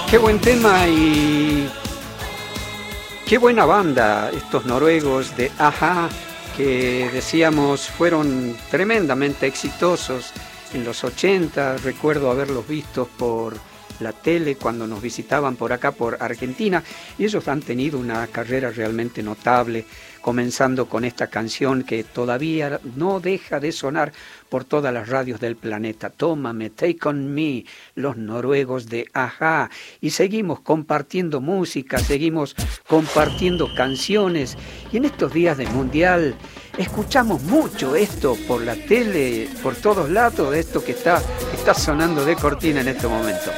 Qué buen tema y qué buena banda estos noruegos de a-ha, que decíamos fueron tremendamente exitosos en los 80. Recuerdo haberlos visto por la tele cuando nos visitaban por acá, por Argentina, y ellos han tenido una carrera realmente notable, comenzando con esta canción que todavía no deja de sonar por todas las radios del planeta. Tómame, Take On Me, los noruegos de a-ha. Y seguimos compartiendo música, seguimos compartiendo canciones. Y en estos días del Mundial escuchamos mucho esto por la tele, por todos lados, esto que está sonando de cortina en este momento.